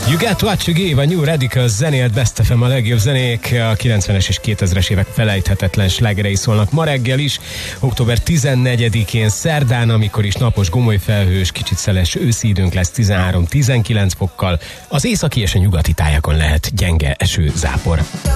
You Got What You Give, a New Radicals zenélt Best FM, a legjobb zenék, a 90-es és 2000-es évek felejthetetlen slágerei szólnak ma reggel is, október 14-én szerdán, amikor is napos, gomoly felhős, kicsit szeles őszi időnk lesz 13-19 fokkal, az északi és a nyugati tájakon lehet gyenge eső, zápor.